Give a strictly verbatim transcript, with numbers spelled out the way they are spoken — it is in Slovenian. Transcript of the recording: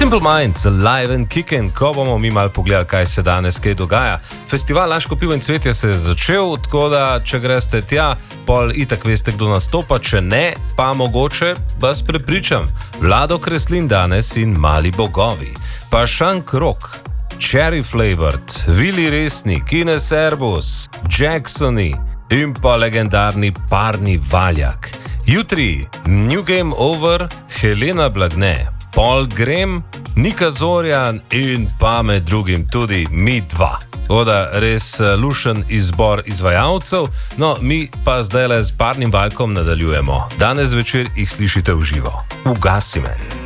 Simple Minds, Live and Kickin', ko bomo mi mal pogledali, kaj se danes kaj dogaja. Festival Laško pivo in cvetje se je začel, tako da, če greste tja, pol itak veste, kdo nastopa, če ne, pa mogoče vas prepričam. Vlado Kreslin danes in Mali bogovi, pa Šank Rock, Cherry Flavored, Vili Resnik, Ines Erbus, Jacksoni in pa legendarni Parni Valjak. Jutri New Game Over, Helena Blagne, Paul Grem, Nika Zorjan in pa med drugim tudi mi dva. Voda res lušen izbor izvajalcev, no mi pa zdaj le z Parnim Valjkom nadaljujemo. Danes večer jih slišite v živo. Ugasi me.